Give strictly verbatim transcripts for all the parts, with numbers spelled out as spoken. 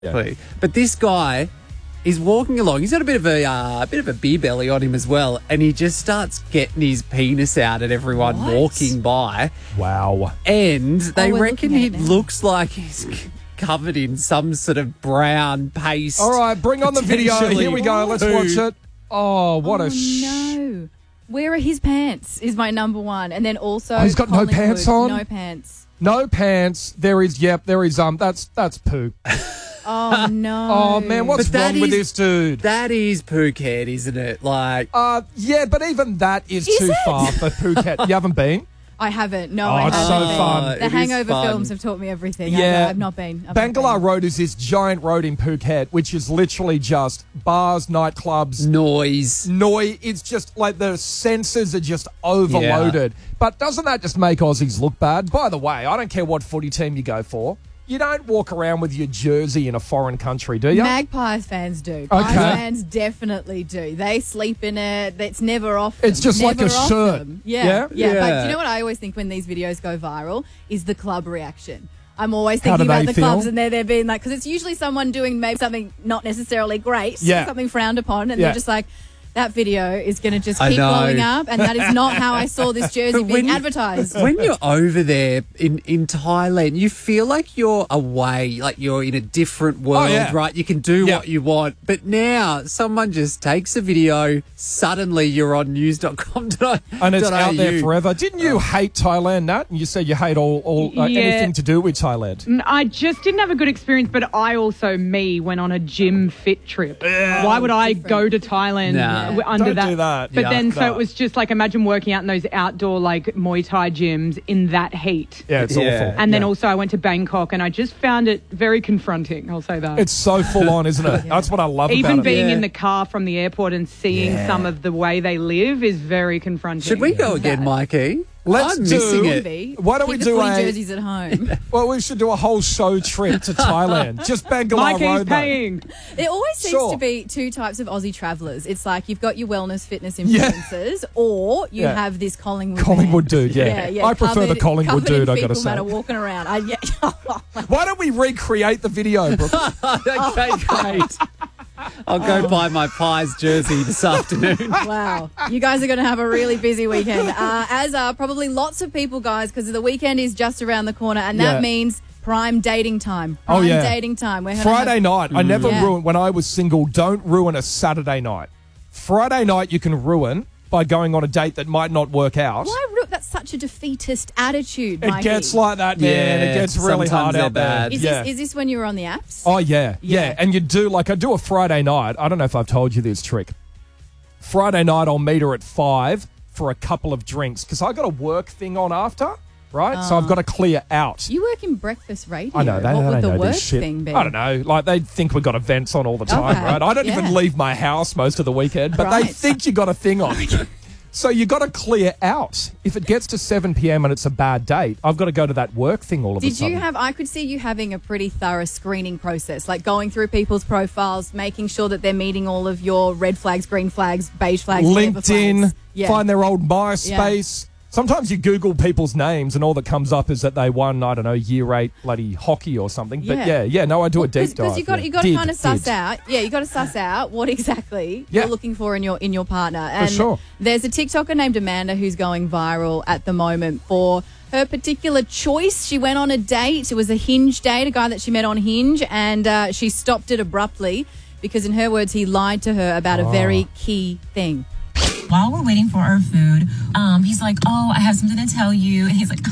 Yeah. But this guy is walking along. He's got a bit of a uh, a bit of a beer belly on him as well, and he just starts getting his penis out at everyone What? walking by. Wow. And they Oh, we're reckon looking he at it now. looks like he's c- covered in some sort of brown paste. All right, bring on the video. Potentially Here we go. Let's food. watch it. Oh, what oh, a sh- no. Where are his pants is my number one. And then also Oh, he's got no Collingwood, pants on? No pants. No pants. There is, yep, there is, um, that's that's poo. Oh, no. Oh, man, what's But that wrong with is- this dude? That is Phuket, isn't it? Like, Uh, yeah, but even that is, Is too it? far for Phuket. You haven't been? I haven't. No, Oh, I it's haven't. so fun. The It is Hangover fun. films have taught me everything. Yeah. I've, I've not been. I've not Bangalore been. Road is this giant road in Phuket, which is literally just bars, nightclubs, noise. noise. It's just like the senses are just overloaded. But doesn't that just make Aussies look bad? By the way, I don't care what footy team you go for. You don't walk around with your jersey in a foreign country, do you? Magpies fans do. Pies Okay. fans definitely do. They sleep in it. It's never off them. It's just like Never a off shirt. them. Yeah, Yeah? yeah. But Yeah. you know what I always think when these videos go viral is the club reaction. I'm always How thinking do about they the clubs feel? and they're there being like, because it's usually someone doing maybe something not necessarily great, Yeah. something frowned upon, and Yeah. they're just like, that video is going to just I keep know. blowing up, and that is not how I saw this jersey But being when- advertised. When you're over there in, in Thailand, you feel like you're away, like you're in a different world, Oh, yeah. right? You can do Yeah. what you want. But now someone just takes a video, suddenly you're on news dot com dot a u. And it's out there forever. Didn't you hate Thailand, Nat? And you said you hate all, all uh, Yeah. anything to do with Thailand. N- I just didn't have a good experience, but I also, me, went on a gym fit trip. Why would I different. go to Thailand Nah. w- under Don't that? do that. But Yeah, then, so no. it was just like, imagine working out in those outdoor, like, Muay Thai gyms in that heat. Yeah, it's Yeah. awful. And then Yeah. also I went to Bangkok and I just found it very confronting, I'll say that. It's so full on, isn't it? That's what I love Even about being it. in the car from the airport and seeing Yeah. some of the way they live is very confronting. Should we go again, Mikey? Let's I'm do- missing it. Maybe. Why don't Keep we the do footy a- jerseys at home? Well, we should do a whole show trip to Thailand. Just Bangalore Mikey's Road, though. paying. There always seems Sure. to be two types of Aussie travellers. It's like you've got your wellness fitness Yeah. influencers, or you Yeah. have this Collingwood Collingwood man. dude, yeah. yeah, yeah I prefer the covered- Collingwood covered in dude, I gotta fecal matter say. walking around. I, yeah. Why don't we recreate the video, Brooke? Okay, great. I'll go buy my Pies jersey this afternoon. Wow. You guys are going to have a really busy weekend, uh, as are probably lots of people, guys, because the weekend is just around the corner, and that Yeah. means prime dating time. Oh, Prime yeah. dating time. We're gonna Friday have- night. I never Yeah. ruined, when I was single, don't ruin a Saturday night. Friday night you can ruin by going on a date that might not work out. Why? ru- That's such a defeatist attitude, It Mikey. gets like that, man. Yeah, it gets really sometimes hard they're out there. bad. Is, yeah. this, is this when you were on the apps? Oh, yeah, yeah. Yeah. And you do, like, I do a Friday night. I don't know if I've told you this trick. Friday night, I'll meet her at five for a couple of drinks because I got a work thing on after, right? So I've got to clear out. You work in breakfast radio. I know. They, what they would don't the know work this shit. thing be? I don't know. Like, they think we've got events on all the time, Okay, right? I don't yeah. even leave my house most of the weekend, but they Right. think you got a thing on. So you got to clear out. If it gets to seven p.m. and it's a bad date, I've got to go to that work thing all of a Did sudden. you have, I could see you having a pretty thorough screening process, like going through people's profiles, making sure that they're meeting all of your red flags, green flags, beige flags, whatever LinkedIn, flags. Yeah. find their old MySpace. Sometimes you Google people's names and all that comes up is that they won, I don't know, year eight bloody hockey or something. But Yeah. yeah, yeah, no, I do a deep dive. Because you got yeah. you got to Did, kind of suss did. out, yeah, you got to suss out what exactly Yeah. you're looking for in your in your partner. And sure. there's a TikToker named Amanda who's going viral at the moment for her particular choice. She went on a date. It was a Hinge date, a guy that she met on Hinge, and uh, she stopped it abruptly because, in her words, he lied to her about a Oh. very key thing. While we're waiting for our food, um, he's like, oh, I have something to tell you. And he's like,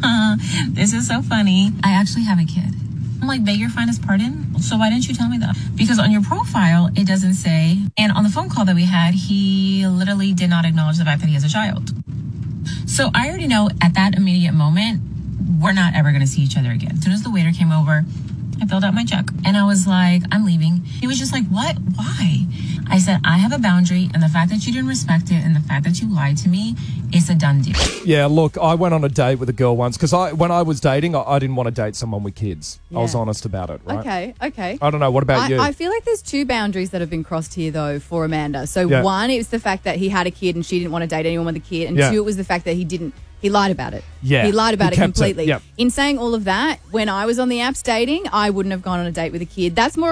this is so funny. I actually have a kid. I'm like, beg your finest pardon? So why didn't you tell me that? Because on your profile, it doesn't say. And on the phone call that we had, he literally did not acknowledge the fact that he has a child. So I already know at that immediate moment, we're not ever going to see each other again. As soon as the waiter came over, I filled out my check and I was like, I'm leaving. He was just like, what? Why? I said, I have a boundary, and the fact that you didn't respect it and the fact that you lied to me, it's a done deal. Yeah, look, I went on a date with a girl once because I, when I was dating, I, I didn't want to date someone with kids. I was Yeah. honest about it, right? Okay, okay. I don't know. What about I, you? I feel like there's two boundaries that have been crossed here, though, for Amanda. So Yeah. one, it was the fact that he had a kid and she didn't want to date anyone with a kid, and Yeah. two, it was the fact that he didn't. He lied about it. Yeah, he lied about he it kept it, completely. yep. In saying all of that, when I was on the apps dating, I wouldn't have gone on a date with a kid. That's more